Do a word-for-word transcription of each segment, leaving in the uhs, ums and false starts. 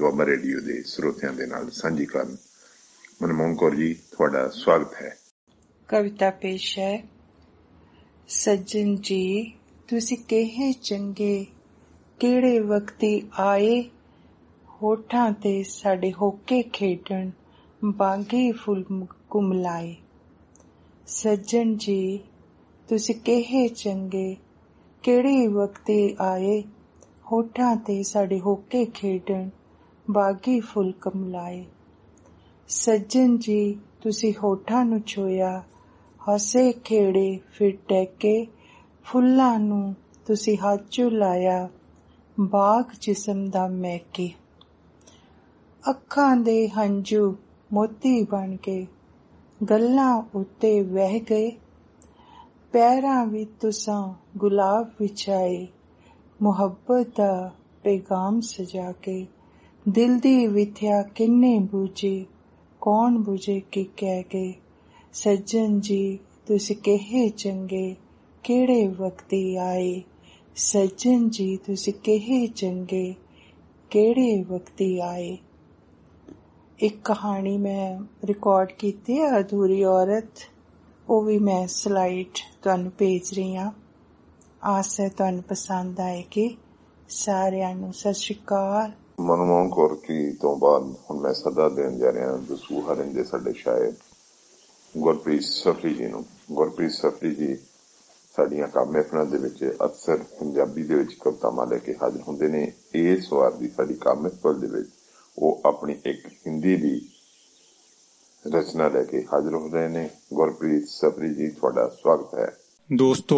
Doaba radio ਦੇ ਸਰੋਤਿਆਂ ਦੇ ਨਾਲ ਸਾਂਝੀ ਕਰਨ। ਮਨਮੋਹਨ ਕੌਰ ਜੀ, ਤੁਹਾਡਾ ਸਵਾਗਤ ਹੈ। कविता पेश है। सज्जन जी तुसी केहे चंगे केड़े वक्ती आए, होठां ते साडे होके खेडण बागी फुल कुमलाए। सज्जन जी तुसी केहे चंगे केड़े वक्ती आए, होठां ते साडे होके खेडण बागी फुल कुमलाए। सज्जन जी तुसी होठां नू छुया, हसे खेड़े फिर टैके, फुल्लां नू तुसी हथ चू लाया, बाग जिसम दा महके। अखां दे हंझू मोती बन के गल्लां उत्ते वह गए, पैरां विच तुसां गुलाब विछाए, मुहब्बत दा पैगाम सजा के। दिल दी विथया किन्ने बूझे, कौन बुझे कि कह गए। सज्जन जी तुसी केहे चंगे केड़े वक्ती आए, सज्जन जी तुसी केहे चंगे केड़े वक्ती आए। एक कहानी मैं रिकॉर्ड की थी, अधूरी औरत, वो भी मैं स्लाइड तुहानू भेज रही हाँ। आस है तुहानू पसंद आएगी। सारिਆਂ ਨੂੰ सत श्री अकाल। ਮਨਮੋਹਨ ਕੌਰ ਕੀ ਤੋਂ ਬਾਅਦ ਹੁਣ ਮੈਂ ਸਦਾ ਦੇਣ ਜਾ ਰਿਹਾ ਦਸੂ ਹਰਨ ਦੇ ਸਾਡੇ ਸ਼ਾਇਰ ਗੁਰਪ੍ਰੀਤ ਸਫਰੀ ਜੀ ਨੂੰ। ਗੁਰਪ੍ਰੀਤ ਸਫਰੀ ਜੀ ਸਾਡੀਆਂ ਕਾਵਿ ਮਹਿਫਲਾਂ ਦੇ ਵਿੱਚ ਅਕਸਰ ਪੰਜਾਬੀ ਦੇ ਵਿੱਚ ਕਵਿਤਾਵਾਂ ਲੈ ਕੇ ਹਾਜ਼ਰ ਹੁੰਦੇ ਨੇ। ਇਸ ਵਾਰ ਦੀ ਸਾਡੀ ਕਾਵਿ ਮਹਿਫਲ ਦੇ ਵਿੱਚ ਉਹ ਆਪਣੀ ਇੱਕ ਹਿੰਦੀ ਦੀ ਰਚਨਾ ਲੈ ਕੇ ਹਾਜ਼ਰ ਹੋ ਰਹੇ ਨੇ। ਗੁਰਪ੍ਰੀਤ सफरी जी ਤੁਹਾਡਾ स्वागत है। दोस्तों,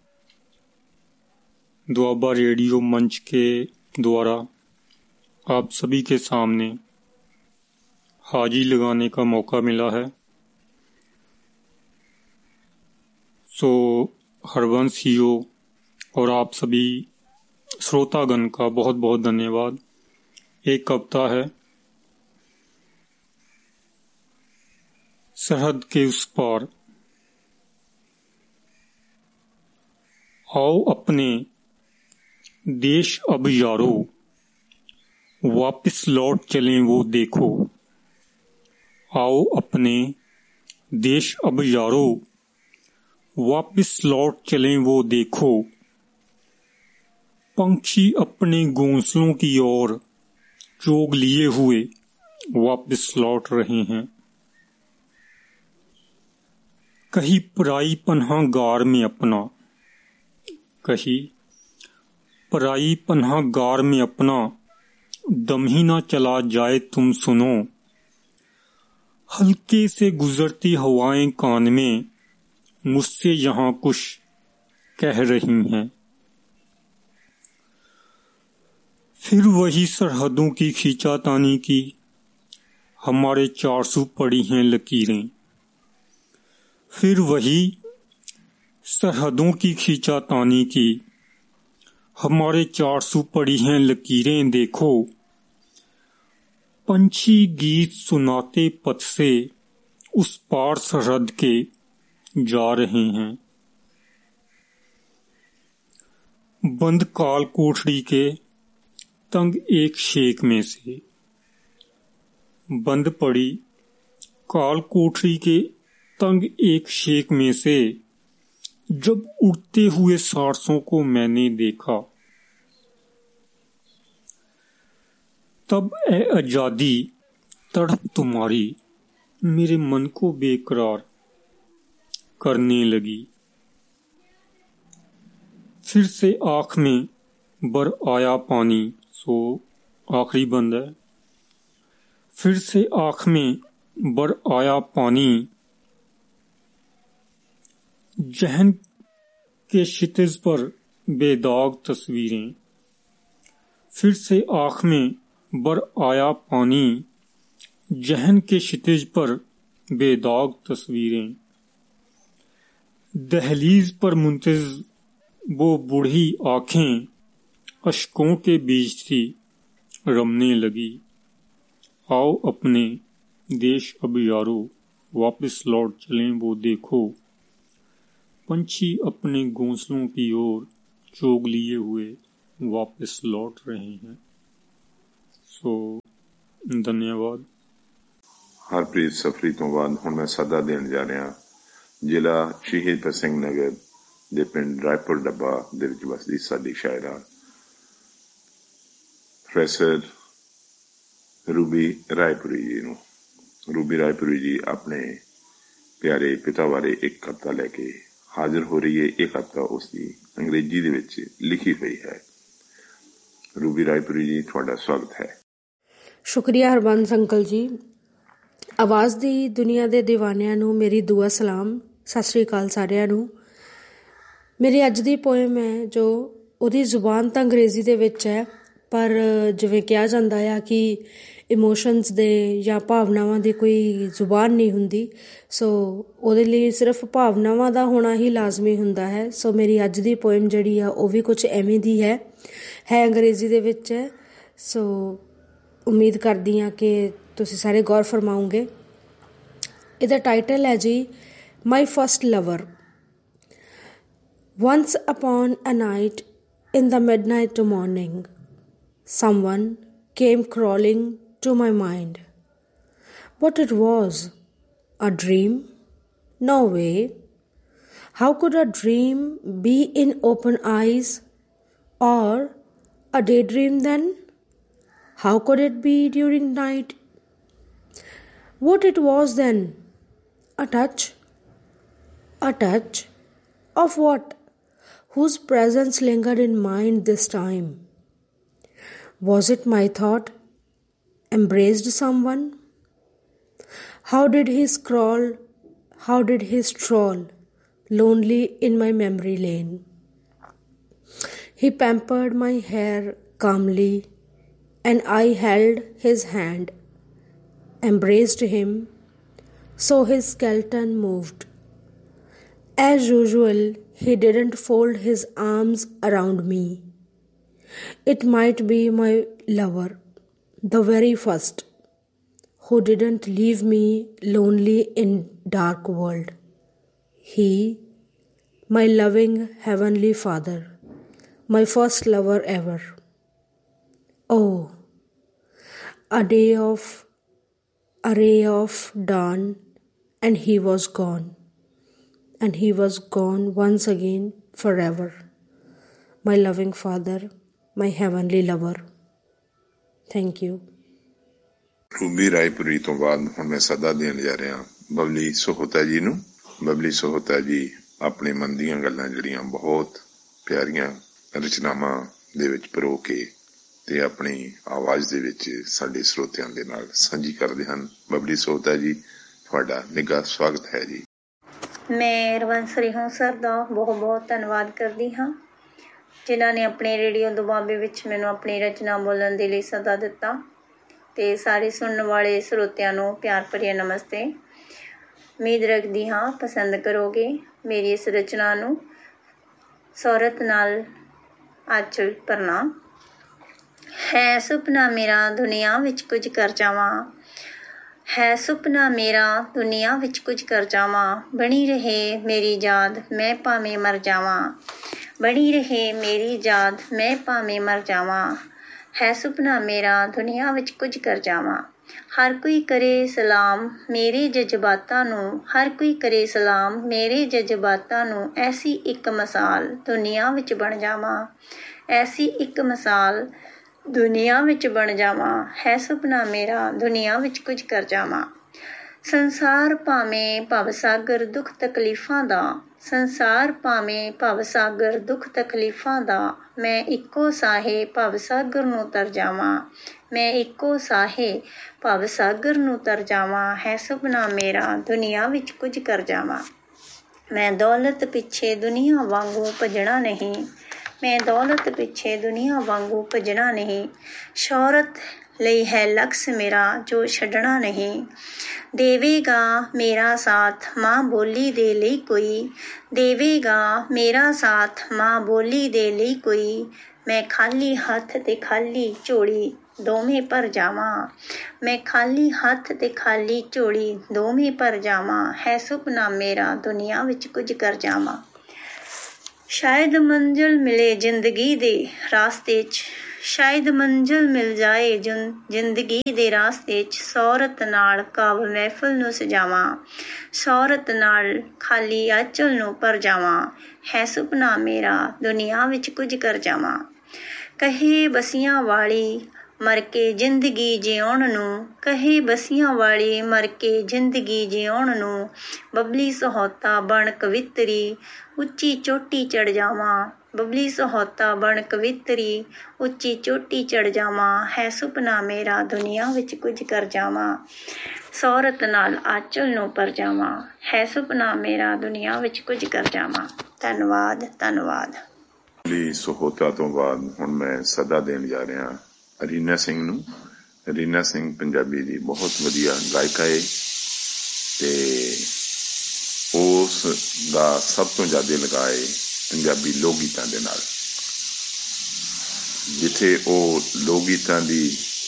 दुआबा रेडियो मंच के द्वारा आप सभी के सामने हाजिरी लगाने का मौका मिला है। सो हरवंश सीओ और आप सभी श्रोतागण का बहुत बहुत धन्यवाद। एक कविता है, सरहद के उस पार। आओ अपने देश अब यारो, वापस लौट चलें वो देखो। आओ अपने देश अब यारो, वापस लौट चलें वो देखो। पंछी अपने घोंसलों की ओर चोग लिए हुए वापस लौट रहे हैं। कहीं पराई पन्हा गार में अपना, कहीं पराई पन्हा गार में अपना दम ही ना चला जाए तुम सुनो। हल्के से गुजरती हवाएं कान में मुझसे यहाँ कुछ कह रही हैं। फिर वही सरहदों की खींचातानी की हमारे चारसू पड़ी हैं लकीरें। फिर वही सरहदों की खींचातानी की हमारे चारसू पड़ी हैं लकीरें। देखो पंछी गीत सुनाते पथ से उस पार सरहद के जा रहे हैं। बंद काल कोठड़ी के तंग एक शेक में से, बंद पड़ी काल कोठड़ी के तंग एक शेक में से, जब उड़ते हुए सारसों को मैंने देखा, तब ए आजादी तड़प तुम्हारी मेरे मन को बेकरार करने लगी। फिर से आँख में बर आया पानी। सो आखिरी बंद है। फिर से आँख में बर आया पानी, जहन के क्षितिज पर बेदाग तस्वीरें। फिर से आँख में बर आया पानी, जहन के क्षितिज पर बेदाग तस्वीरें। दहलीज पर मुंतज वो बूढ़ी आंखें अश्कों के बीच थी रमने लगी। आओ अपने देश अब यारो, वापस लौट चलें वो देखो। पंछी अपने घोंसलों की ओर चोग लिए हुए वापस लौट रहे हैं। सो ਧੰਨਵਾਦ। ਹਰਪ੍ਰੀਤ ਸਫਰੀ ਤੋਂ ਬਾਅਦ ਹੁਣ ਮੈਂ ਸੱਦਾ ਦੇਣ ਜਾ ਰਿਹਾ ਜ਼ਿਲ੍ਹਾ ਸ਼ਹੀਦ ਭਗਤ ਸਿੰਘ ਨਗਰ ਦੇ ਪਿੰਡ ਰਾਏਪੁਰ ਡੱਬਾ ਦੇ ਵਿੱਚ ਵਸਦੀ ਸਾਡੀ ਸ਼ਾਇਰਾ ਪ੍ਰੋਫੈਸਰ ਰੂਬੀ ਰਾਏਪੁਰੀ ਜੀ ਨੂੰ। ਰੂਬੀ ਰਾਏਪੁਰੀ ਜੀ ਆਪਣੇ ਪਿਆਰੇ ਪਿਤਾ ਬਾਰੇ ਇੱਕ ਕਵਿਤਾ ਲੈ ਕੇ ਹਾਜ਼ਰ ਹੋ ਰਹੀ ਹੈ। ਇਹ ਕਵਿਤਾ ਉਸਦੀ ਅੰਗਰੇਜ਼ੀ ਦੇ ਵਿੱਚ ਲਿਖੀ ਹੋਈ ਹੈ। ਰੂਬੀ ਰਾਏਪੁਰੀ ਜੀ, ਤੁਹਾਡਾ ਸਵਾਗਤ ਹੈ। ਸ਼ੁਕਰੀਆ ਹਰਬੰਸ ਅੰਕਲ ਜੀ। ਆਵਾਜ਼ ਦੀ ਦੁਨੀਆ ਦੇ ਦੀਵਾਨਿਆਂ ਨੂੰ ਮੇਰੀ ਦੁਆ ਸਲਾਮ, ਸਤਿ ਸ਼੍ਰੀ ਅਕਾਲ ਸਾਰਿਆਂ ਨੂੰ। ਮੇਰੀ ਅੱਜ ਦੀ ਪੋਇਮ ਹੈ ਜੋ ਉਹਦੀ ਜ਼ੁਬਾਨ ਤਾਂ ਅੰਗਰੇਜ਼ੀ ਦੇ ਵਿੱਚ ਹੈ, ਪਰ ਜਿਵੇਂ ਕਿਹਾ ਜਾਂਦਾ ਆ ਕਿ ਇਮੋਸ਼ਨਸ ਦੇ ਜਾਂ ਭਾਵਨਾਵਾਂ ਦੀ ਕੋਈ ਜ਼ੁਬਾਨ ਨਹੀਂ ਹੁੰਦੀ, ਸੋ ਉਹਦੇ ਲਈ ਸਿਰਫ ਭਾਵਨਾਵਾਂ ਦਾ ਹੋਣਾ ਹੀ ਲਾਜ਼ਮੀ ਹੁੰਦਾ ਹੈ। ਸੋ ਮੇਰੀ ਅੱਜ ਦੀ ਪੋਇਮ ਜਿਹੜੀ ਆ ਉਹ ਵੀ ਕੁਛ ਐਵੇਂ ਦੀ ਹੈ ਹੈ ਅੰਗਰੇਜ਼ੀ ਦੇ ਵਿੱਚ ਹੈ। ਸੋ ਉਮੀਦ ਕਰਦੀ ਹਾਂ ਕਿ ਤੁਸੀਂ ਸਾਰੇ ਗੌਰ ਫਰਮਾਓਗੇ। ਇਹਦਾ ਟਾਈਟਲ ਹੈ ਜੀ ਮਾਈ first lover. Once upon a night, in the midnight morning, someone came crawling to my mind. What it was? A dream? No way. How could a dream be in open eyes? Or a daydream then? How could it be during night? What it was then? A touch? A touch? Of what? Whose presence lingered in mind this time? Was it my thought embraced someone? How did he scroll, how did he stroll lonely in my memory lane? He pampered my hair calmly, and I held his hand, embraced him, so his skeleton moved. As usual, he didn't fold his arms around me. It might be my lover, the very first, who didn't leave me lonely in dark world. He, my loving heavenly Father, my first lover ever. Oh, a day of, a ray of dawn, and he was gone. And he was gone once again forever. My loving Father, my heavenly lover. Thank you. Ruby ਰਾਏਪੁਰੀ ਤੋਂ ਬਾਅਦ ਹੁਣ ਮੈਂ ਸੱਦਾ ਦੇਣ ਜਾ ਰਿਹਾ ਬਬਲੀ ਸੋਹਤਾ ਜੀ ਨੂੰ। ਬਬਲੀ ਸੋਹਤਾ ਜੀ ਆਪਣੇ ਮਨ ਦੀਆਂ ਗੱਲਾਂ ਜਿਹੜੀਆਂ ਬਹੁਤ ਪਿਆਰੀਆਂ ਰਚਨਾਵਾਂ ਦੇ ਵਿੱਚ ਪਰੋ ਕੇ ਤੇ ਆਪਣੀ ਆਵਾਜ਼ ਦੇ ਵਿੱਚ ਸਾਡੇ ਸਰੋਤਿਆਂ ਦੇ ਨਾਲ ਸਾਂਝੀ ਕਰਦੇ ਹਨ। ਬਬਲੀ ਸੋਹਤਾ ਜੀ, ਤੁਹਾਡਾ ਨਿੱਘਾ ਸਵਾਗਤ ਹੈ ਜੀ। ਮੈਂ ਹਰਬੰਸ ਸਰ ਦਾ ਬਹੁਤ ਬਹੁਤ ਧੰਨਵਾਦ ਕਰਦੀ ਹਾਂ, ਜਿਨ੍ਹਾਂ ਨੇ ਆਪਣੇ ਰੇਡੀਓ ਦੁਆਬੇ ਵਿੱਚ ਮੈਨੂੰ ਆਪਣੀ ਰਚਨਾ ਬੋਲਣ ਦੇ ਲਈ ਸੱਦਾ ਦਿੱਤਾ। ਅਤੇ ਸਾਰੇ ਸੁਣਨ ਵਾਲੇ ਸਰੋਤਿਆਂ ਨੂੰ ਪਿਆਰ ਭਰੀ ਨਮਸਤੇ। ਉਮੀਦ ਰੱਖਦੀ ਹਾਂ ਪਸੰਦ ਕਰੋਗੇ ਮੇਰੀ ਇਸ ਰਚਨਾ ਨੂੰ। ਸੌਰਤ ਨਾਲ ਆਚਲ ਭਰਨਾ। ਹੈ ਸੁਪਨਾ ਮੇਰਾ ਦੁਨੀਆ ਵਿੱਚ ਕੁਝ ਕਰ ਜਾਵਾਂ, ਹੈ ਸੁਪਨਾ ਮੇਰਾ ਦੁਨੀਆ ਵਿੱਚ ਕੁਝ ਕਰ ਜਾਵਾਂ। ਬਣੀ ਰਹੇ ਮੇਰੀ ਯਾਦ ਮੈਂ ਭਾਵੇਂ ਮਰ ਜਾਵਾਂ, ਬਣੀ ਰਹੇ ਮੇਰੀ ਯਾਦ ਮੈਂ ਭਾਵੇਂ ਮਰ ਜਾਵਾਂ। ਹੈ ਸੁਪਨਾ ਮੇਰਾ ਦੁਨੀਆ ਵਿੱਚ ਕੁਝ ਕਰ ਜਾਵਾਂ। ਹਰ ਕੋਈ ਕਰੇ ਸਲਾਮ ਮੇਰੇ ਜਜ਼ਬਾਤਾਂ ਨੂੰ, ਹਰ ਕੋਈ ਕਰੇ ਸਲਾਮ ਮੇਰੇ ਜਜ਼ਬਾਤਾਂ ਨੂੰ। ਐਸੀ ਇੱਕ ਮਿਸਾਲ ਦੁਨੀਆ ਵਿੱਚ ਬਣ ਜਾਵਾਂ, ਐਸੀ ਇੱਕ ਮਿਸਾਲ ਦੁਨੀਆ ਵਿੱਚ ਬਣ ਜਾਵਾਂ। ਹੈ ਸੁਪਨਾ ਮੇਰਾ ਦੁਨੀਆ ਵਿੱਚ ਕੁਝ ਕਰ ਜਾਵਾਂ। ਸੰਸਾਰ ਭਾਵੇਂ ਭਵ ਸਾਗਰ ਦੁੱਖ ਤਕਲੀਫਾਂ ਦਾ, ਸੰਸਾਰ ਭਾਵੇਂ ਭਵ ਸਾਗਰ ਦੁੱਖ ਤਕਲੀਫਾਂ ਦਾ। ਮੈਂ ਇੱਕੋ ਸਾਹੇ ਭਵ ਸਾਗਰ ਨੂੰ ਤਰ ਜਾਵਾਂ, ਮੈਂ ਇੱਕੋ ਸਾਹੇ ਭਵ ਸਾਗਰ ਨੂੰ ਤਰ ਜਾਵਾਂ। ਹੈ ਸੁਪਨਾ ਮੇਰਾ ਦੁਨੀਆ ਵਿੱਚ ਕੁਝ ਕਰ ਜਾਵਾਂ। ਮੈਂ ਦੌਲਤ ਪਿੱਛੇ ਦੁਨੀਆ ਵਾਂਗੂ ਭੱਜਣਾ ਨਹੀਂ, ਮੈਂ ਦੌਲਤ ਪਿੱਛੇ ਦੁਨੀਆ ਵਾਂਗੂ ਭੱਜਣਾ ਨਹੀਂ। ਸ਼ੌਹਰਤ ਲਈ ਹੈ ਲਕਸ ਮੇਰਾ ਜੋ ਛੱਡਣਾ ਨਹੀਂ। ਦੇਵੇਗਾ ਮੇਰਾ ਸਾਥ ਮਾਂ ਬੋਲੀ ਦੇ ਲਈ ਕੋਈ, ਦੇਵੇਗਾ ਮੇਰਾ ਸਾਥ ਮਾਂ ਬੋਲੀ ਦੇ ਲਈ ਕੋਈ। ਮੈਂ ਖਾਲੀ ਹੱਥ ਤੇ ਖਾਲੀ ਝੋਲੀ ਦੋਵੇਂ ਭਰ ਜਾਵਾਂ, ਮੈਂ ਖਾਲੀ ਹੱਥ ਤੇ ਖਾਲੀ ਝੋਲੀ ਦੋਵੇਂ ਭਰ ਜਾਵਾਂ। ਹੈ ਸੁਪਨਾ ਮੇਰਾ ਦੁਨੀਆ ਵਿੱਚ ਕੁਝ ਕਰ ਜਾਵਾਂ। ਸ਼ਾਇਦ ਮੰਜ਼ਿਲ ਮਿਲੇ ਜ਼ਿੰਦਗੀ ਦੇ ਰਾਸਤੇ 'ਚ, ਸ਼ਾਇਦ ਮੰਜ਼ਿਲ ਮਿਲ ਜਾਏ ਜ਼ਿੰਦਗੀ ਦੇ ਰਾਸਤੇ 'ਚ। ਸੌਰਤ ਨਾਲ ਕਾਵਿ ਮਹਿਫਲ ਨੂੰ ਸਜਾਵਾਂ, ਸੌਰਤ ਨਾਲ ਖਾਲੀ ਆਂਚਲ ਨੂੰ ਭਰ ਜਾਵਾਂ। ਹੈ ਸੁਪਨਾ ਮੇਰਾ ਦੁਨੀਆ ਵਿੱਚ ਕੁਝ ਕਰ ਜਾਵਾਂ। ਕਹੇ ਬਸੀਆਂ ਵਾਲੀ ਮਰ ਕੇ ਜ਼ਿੰਦਗੀ ਜਿਉਣ ਨੂੰ, ਕਹੇ ਬਸੀਆਂ ਵਾਲੀ ਮਰ ਕੇ ਜ਼ਿੰਦਗੀ ਜਿਉਣ ਨੂੰ। ਬਬਲੀ ਸਹੋਤਾ ਬਣ ਕਵਿਤਰੀ ਉੱਚੀ ਚੋਟੀ ਚੜ ਜਾਵਾਂ, ਬਬਲੀ ਸਹੋਤਾ ਬਣ ਕਵਿਤਰੀ ਉੱਚੀ ਚੋਟੀ ਚੜ ਜਾਵਾਂ। ਹੈ ਸੁਪਨਾ ਮੇਰਾ ਦੁਨੀਆ ਵਿੱਚ ਕੁਝ ਕਰ ਜਾਵਾਂ, ਸੌਰਤ ਨਾਲ ਆਂਚਲ ਨੂੰ ਭਰ ਜਾਵਾਂ। ਹੈ ਸੁਪਨਾ ਮੇਰਾ ਦੁਨੀਆ ਵਿੱਚ ਕੁਝ ਕਰ ਜਾਵਾਂ। ਧੰਨਵਾਦ, ਧੰਨਵਾਦ। ਬਬਲੀ ਸਹੋਤਾ ਤੋਂ ਬਾਅਦ ਹੁਣ ਮੈਂ ਸਦਾ ਦੇਣ ਜਾ ਰਿਹਾ ਰੀਨਾ ਸਿੰਘ ਨੂੰ। ਰੀਨਾ ਸਿੰਘ ਪੰਜਾਬੀ ਦੀ ਬਹੁਤ ਵਧੀਆ ਗਾਇਕਾ ਹੈ ਤੇ ਉਸ ਦਾ ਸਭ ਤੋਂ ਜ਼ਿਆਦਾ ਲਗਾਅ ਹੈ ਪੰਜਾਬੀ ਲੋਕ ਗੀਤਾਂ ਦੇ ਨਾਲ। ਜਿੱਥੇ ਉਹ ਲੋਕ ਗੀਤਾਂ ਦੀ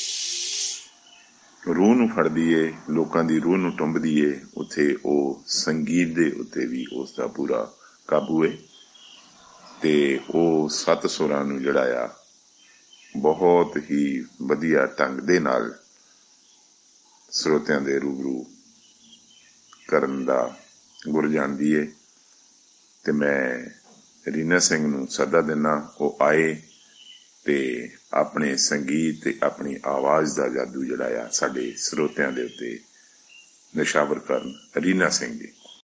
ਰੂਹ ਨੂੰ ਫੜਦੀ ਏ, ਲੋਕਾਂ ਦੀ ਰੂਹ ਨੂੰ ਟੁੰਬਦੀ ਏ, ਉੱਥੇ ਉਹ ਸੰਗੀਤ ਦੇ ਉੱਤੇ ਵੀ ਉਸ ਦਾ ਪੂਰਾ ਕਾਬੂ ਹੈ ਤੇ ਉਹ ਸੱਤ ਸੁਰਾਂ ਨੂੰ ਜਿਹੜਾ ਆ ਬਹੁਤ ਹੀ ਵਧੀਆ ਢੰਗ ਦੇ ਨਾਲ ਸਰੋਤਿਆਂ ਦੇ ਰੂਬਰੂ ਕਰਨ ਦਾ ਗੁਰ ਜਾਣਦੀ ਏ। ਤੇ ਮੈਂ ਰੀਨਾ ਸਿੰਘ ਨੂੰ ਸੱਦਾ ਦਿੰਦਾ ਉਹ ਆਏ ਤੇ ਆਪਣੇ ਸੰਗੀਤ ਤੇ ਆਪਣੀ ਆਵਾਜ਼ ਦਾ ਜਾਦੂ ਜਿਹੜਾ ਆ ਸਾਡੇ ਸਰੋਤਿਆਂ ਦੇ ਉੱਤੇ ਨਿਸ਼ਾਵਰ ਕਰਨ। ਰੀਨਾ ਸਿੰਘ ਜੀ।